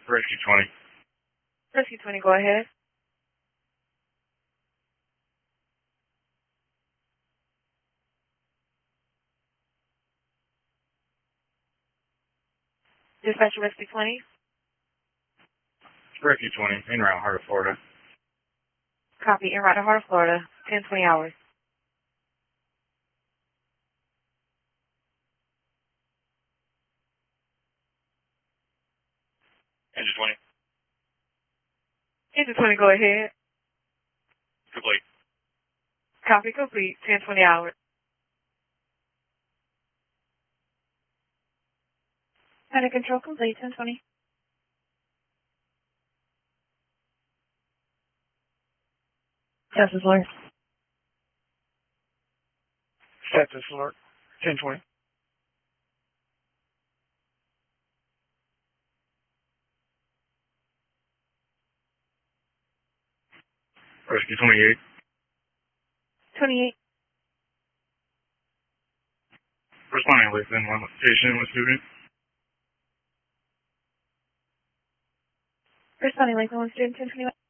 Rescue 20. Rescue 20, go ahead. Dispatcher Rescue 20. Rescue 20, en route, Heart of Florida. Copy, en route to Heart of Florida, 10:20 hours. Engine 20. Engine 20, go ahead. Complete. Copy, complete, 10:20 hours. Under control, complete, 10:20. Status alert. Status alert. 1020. Rescue 28. 28. Responding within one location with student. Responding Lakeland student, 10:21.